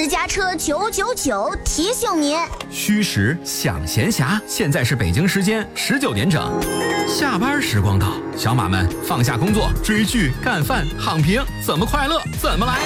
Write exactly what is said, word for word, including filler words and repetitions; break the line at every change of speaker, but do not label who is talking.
私家车九九九提醒您：
虚实想闲暇，现在是北京时间十九点整，下班时光到，小马们放下工作，追剧、干饭、躺平，怎么快乐怎么来。